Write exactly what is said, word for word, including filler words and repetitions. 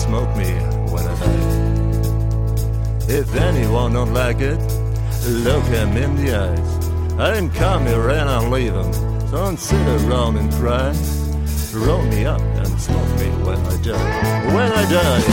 smoke me when I die. If anyone don't like it, look him in the eyes. I didn't come here and I'll leave him. So don't sit around and cry. Roll me up and smoke me when I die. When I die.